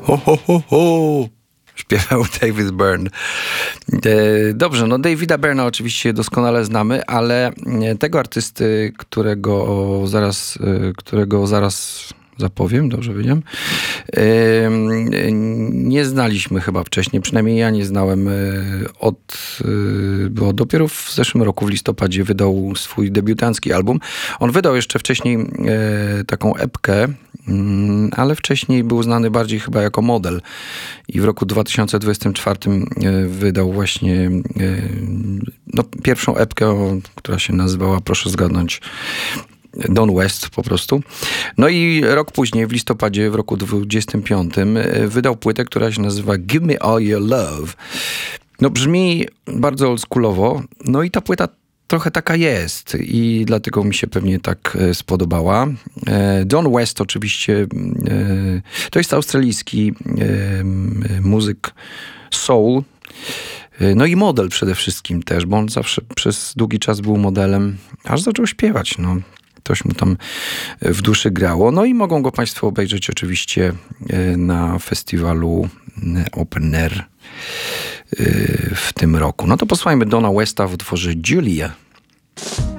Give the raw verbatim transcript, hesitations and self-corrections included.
Ho, ho, ho, ho. Śpiewał David Byrne. Dobrze, no Davida Byrna oczywiście doskonale znamy, ale tego artysty, którego zaraz, którego zaraz zapowiem, dobrze powiedziałem, nie znaliśmy chyba wcześniej, przynajmniej ja nie znałem od, bo dopiero w zeszłym roku w listopadzie wydał swój debiutancki album. On wydał jeszcze wcześniej taką epkę, ale wcześniej był znany bardziej chyba jako model i w roku dwa tysiące dwudziestym czwartym wydał właśnie no, pierwszą epkę, która się nazywała, proszę zgadnąć, Don West po prostu. No i rok później, w listopadzie, w roku dwudziestym piątym wydał płytę, która się nazywa Give Me All Your Love. No brzmi bardzo oldschoolowo, no i ta płyta trochę taka jest i dlatego mi się pewnie tak spodobała. Don West oczywiście to jest australijski muzyk soul, no i model przede wszystkim też, bo on zawsze przez długi czas był modelem, aż zaczął śpiewać, no. Coś mu tam w duszy grało. No i mogą go Państwo obejrzeć oczywiście na festiwalu Open Air w tym roku. No to posłuchajmy Dona Westa w utworze Julia.